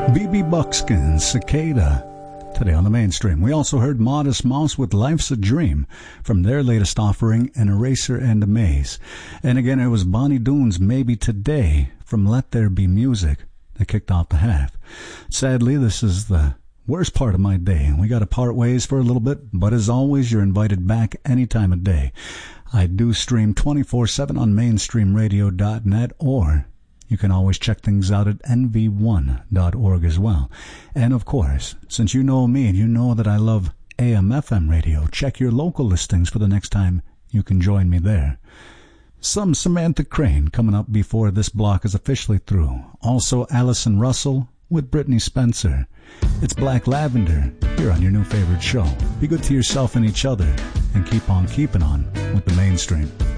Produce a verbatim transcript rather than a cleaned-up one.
B B Buckskin, Cicada, today on the mainstream. We also heard Modest Mouse with Life's a Dream from their latest offering, An Eraser and a Maze. And again, it was Bonnie Doon's Maybe Today from Let There Be Music that kicked off the half. Sadly, this is the worst part of my day. We got to part ways for a little bit, but as always, you're invited back any time of day. I do stream twenty-four seven on mainstream radio dot net, or you can always check things out at N V one dot org as well. And of course, since you know me and you know that I love A M F M radio, check your local listings for the next time you can join me there. Some Samantha Crane coming up before this block is officially through. Also Allison Russell with Brittany Spencer. It's Black Lavender here on your new favorite show. Be good to yourself and each other, and keep on keeping on with the mainstream.